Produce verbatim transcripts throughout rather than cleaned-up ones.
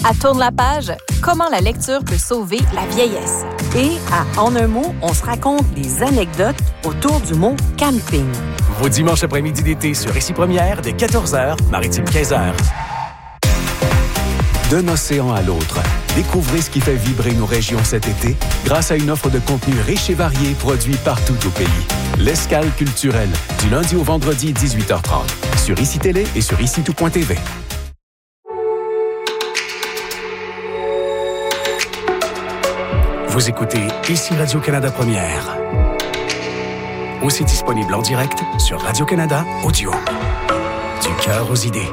À Tourne la page, comment la lecture peut sauver la vieillesse. Et à En un mot, on se raconte des anecdotes autour du mot camping. Vos dimanches après-midi d'été sur Ici Première dès quatorze heures, Maritime quinze heures. D'un océan à l'autre, découvrez ce qui fait vibrer nos régions cet été grâce à une offre de contenu riche et varié produit partout au pays. L'Escale culturelle, du lundi au vendredi dix-huit heures trente, sur Ici Télé et sur ici tout point t v. Vous écoutez Ici Radio-Canada Première. Aussi disponible en direct sur Radio-Canada Audio. Du cœur aux idées.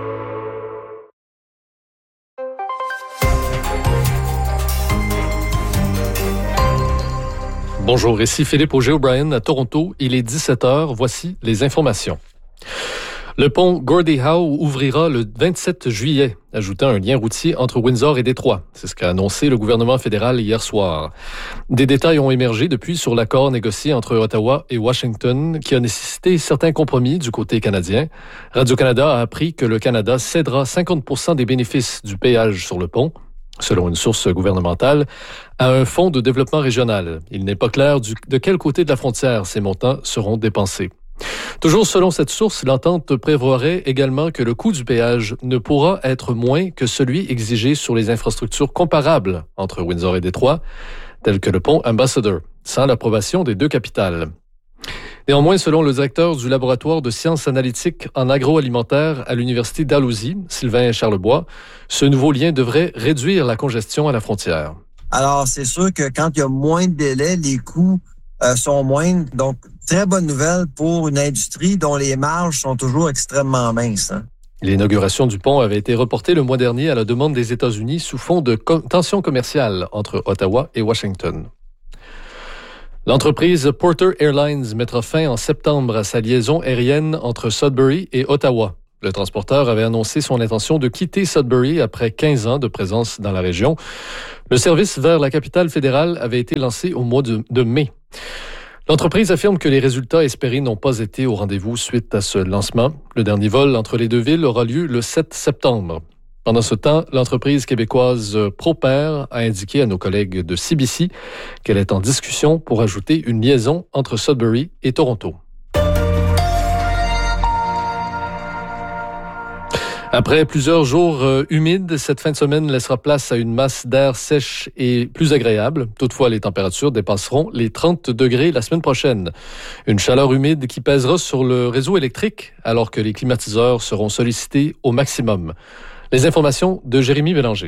Bonjour, ici Philippe Auger-O'Brien à Toronto. Il est dix-sept heures. Voici les informations. Le pont Gordie Howe ouvrira le vingt-sept juillet, ajoutant un lien routier entre Windsor et Détroit. C'est ce qu'a annoncé le gouvernement fédéral hier soir. Des détails ont émergé depuis sur l'accord négocié entre Ottawa et Washington qui a nécessité certains compromis du côté canadien. Radio-Canada a appris que le Canada cédera cinquante pour cent des bénéfices du péage sur le pont, selon une source gouvernementale, à un fonds de développement régional. Il n'est pas clair du, de quel côté de la frontière ces montants seront dépensés. Toujours selon cette source, l'entente prévoirait également que le coût du péage ne pourra être moins que celui exigé sur les infrastructures comparables entre Windsor et Détroit, telles que le pont Ambassador, sans l'approbation des deux capitales. Néanmoins, selon le directeur du laboratoire de sciences analytiques en agroalimentaire à l'Université Dalhousie, Sylvain Charlebois, ce nouveau lien devrait réduire la congestion à la frontière. Alors, c'est sûr que quand il y a moins de délais, les coûts euh, sont moindres. Donc, très bonne nouvelle pour une industrie dont les marges sont toujours extrêmement minces. Hein? L'inauguration du pont avait été reportée le mois dernier à la demande des États-Unis sous fond de co- tensions commerciales entre Ottawa et Washington. L'entreprise Porter Airlines mettra fin en septembre à sa liaison aérienne entre Sudbury et Ottawa. Le transporteur avait annoncé son intention de quitter Sudbury après quinze ans de présence dans la région. Le service vers la capitale fédérale avait été lancé au mois de, de mai. L'entreprise affirme que les résultats espérés n'ont pas été au rendez-vous suite à ce lancement. Le dernier vol entre les deux villes aura lieu le sept septembre. Pendant ce temps, l'entreprise québécoise ProPair a indiqué à nos collègues de C B C qu'elle est en discussion pour ajouter une liaison entre Sudbury et Toronto. Après plusieurs jours euh, humides, cette fin de semaine laissera place à une masse d'air sèche et plus agréable. Toutefois, les températures dépasseront les trente degrés la semaine prochaine. Une chaleur humide qui pèsera sur le réseau électrique alors que les climatiseurs seront sollicités au maximum. Les informations de Jérémy Bélanger.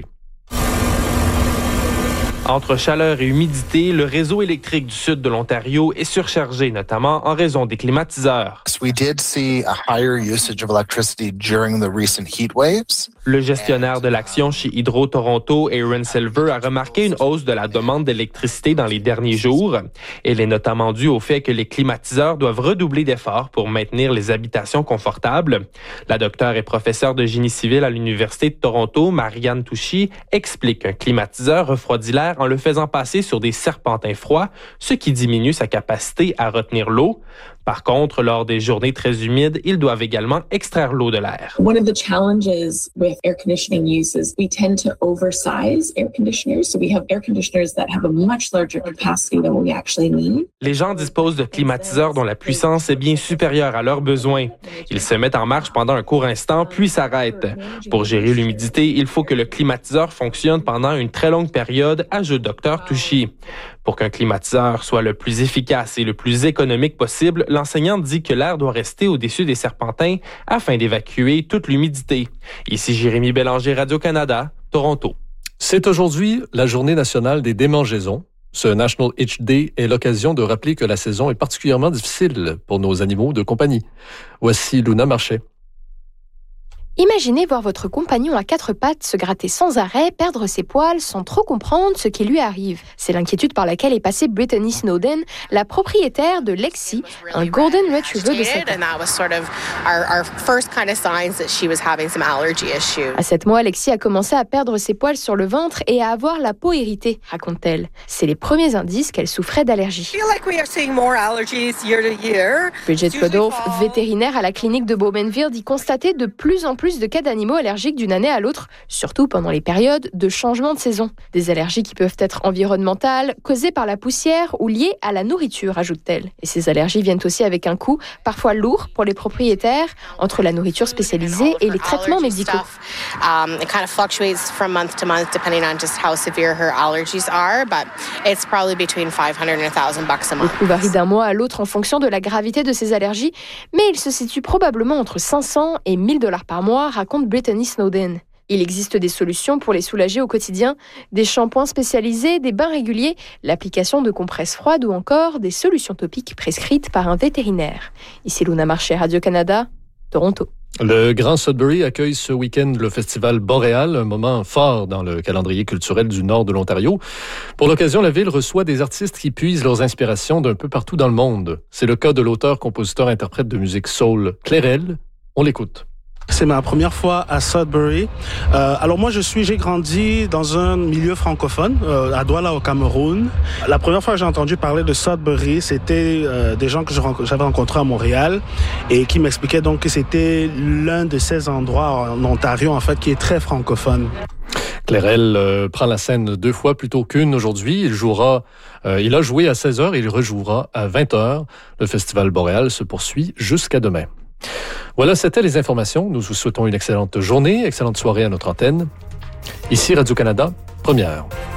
Entre chaleur et humidité, le réseau électrique du sud de l'Ontario est surchargé, notamment en raison des climatiseurs. We did see a higher usage of electricity during the recent heat waves. Le gestionnaire de l'action chez Hydro Toronto, Aaron Silver, a remarqué une hausse de la demande d'électricité dans les derniers jours. Elle est notamment due au fait que les climatiseurs doivent redoubler d'efforts pour maintenir les habitations confortables. La docteure et professeure de génie civil à l'Université de Toronto, Marianne Touchy, explique qu'un climatiseur refroidit l'air en le faisant passer sur des serpentins froids, ce qui diminue sa capacité à retenir l'eau. Par contre, lors des journées très humides, ils doivent également extraire l'eau de l'air. One of the challenges with air conditioning use is we tend to oversize air conditioners, so we have air conditioners that have a much larger capacity than we actually need. Les gens disposent de climatiseurs dont la puissance est bien supérieure à leurs besoins. Ils se mettent en marche pendant un court instant, puis s'arrêtent. Pour gérer l'humidité, il faut que le climatiseur fonctionne pendant une très longue période, ajoute Dr Touchy. Pour qu'un climatiseur soit le plus efficace et le plus économique possible, l'enseignante dit que l'air doit rester au-dessus des serpentins afin d'évacuer toute l'humidité. Ici Jérémy Bélanger, Radio-Canada, Toronto. C'est aujourd'hui la journée nationale des démangeaisons. Ce National Itch Day est l'occasion de rappeler que la saison est particulièrement difficile pour nos animaux de compagnie. Voici Luna Marchais. Imaginez voir votre compagnon à quatre pattes se gratter sans arrêt, perdre ses poils sans trop comprendre ce qui lui arrive. C'est l'inquiétude par laquelle est passée Brittany Snowden, la propriétaire de Lexi, un Golden Retriever de sept ans. À sept mois, Lexi a commencé à perdre ses poils sur le ventre et à avoir la peau irritée, raconte-t-elle. C'est les premiers indices qu'elle souffrait d'allergies. Bridget Podolph, vétérinaire à la clinique de Bowmanville, dit constater de plus en plus plus de cas d'animaux allergiques d'une année à l'autre, surtout pendant les périodes de changement de saison. Des allergies qui peuvent être environnementales, causées par la poussière ou liées à la nourriture, ajoute-t-elle. Et ces allergies viennent aussi avec un coût parfois lourd pour les propriétaires, entre la nourriture spécialisée et les traitements médicaux. Um, it kind of fluctuates from month to month depending on just how severe her allergies are, but it's probably between five hundred and one thousand bucks a month. Le coût varie d'un mois à l'autre en fonction de la gravité de ces allergies, mais il se situe probablement entre cinq cents et mille dollars par mois, raconte Brittany Snowden. Il existe des solutions pour les soulager au quotidien, des shampoings spécialisés, des bains réguliers, l'application de compresses froides ou encore des solutions topiques prescrites par un vétérinaire. Ici Luna Marché, Radio-Canada, Toronto. Le Grand Sudbury accueille ce week-end le festival Boréal, un moment fort dans le calendrier culturel du nord de l'Ontario. Pour l'occasion, la ville reçoit des artistes qui puisent leurs inspirations d'un peu partout dans le monde. C'est le cas de l'auteur, compositeur, interprète de musique soul Clairel. On l'écoute. C'est ma première fois à Sudbury. Euh, alors moi, je suis, j'ai grandi dans un milieu francophone, euh, à Douala au Cameroun. La première fois que j'ai entendu parler de Sudbury, c'était euh, des gens que j'avais rencontrés à Montréal et qui m'expliquaient donc que c'était l'un de ces endroits en Ontario, en fait, qui est très francophone. Clairel euh, prend la scène deux fois plutôt qu'une aujourd'hui. Il jouera, euh, il a joué à seize heures et il rejouera à vingt heures. Le festival Boréal se poursuit jusqu'à demain. Voilà, c'était les informations. Nous vous souhaitons une excellente journée, excellente soirée à notre antenne. Ici Radio-Canada, première.